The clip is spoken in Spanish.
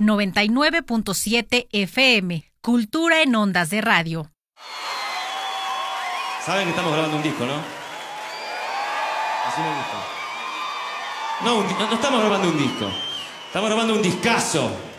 99.7 FM. Cultura en ondas de radio. Saben que estamos grabando un disco, ¿no? Así me gusta. No estamos grabando un disco. Estamos grabando un discazo.